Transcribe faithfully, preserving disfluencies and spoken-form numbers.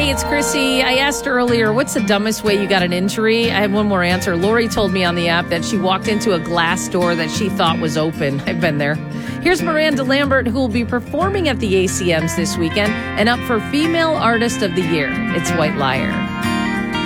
Hey, it's Chrissy. I asked earlier, what's the dumbest way you got an injury? I had one more answer. Lori told me on the app that she walked into a glass door that she thought was open. I've been there. Here's Miranda Lambert, who will be performing at the A C Ms this weekend and up for Female Artist of the Year. It's White Liar.